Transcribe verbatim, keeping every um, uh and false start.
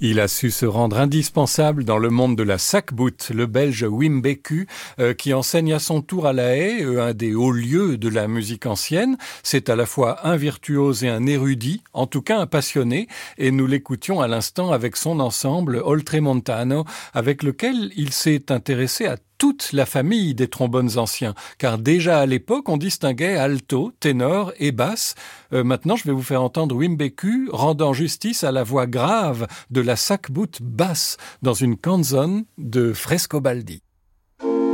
Il a su se rendre indispensable dans le monde de la sac-bout, le Belge Wim Beku, euh, qui enseigne à son tour à La Haye, euh, un des hauts lieux de la musique ancienne. C'est à la fois un virtuose et un érudit, en tout cas un passionné, et nous l'écoutions à l'instant avec son ensemble Oltremontano, avec lequel il s'est intéressé à toute la famille des trombones anciens, car déjà à l'époque, on distinguait alto, ténor et basse. Euh, maintenant, je vais vous faire entendre Wim Beku rendant justice à la voix grave de la sac-bout basse dans une canzone de Frescobaldi.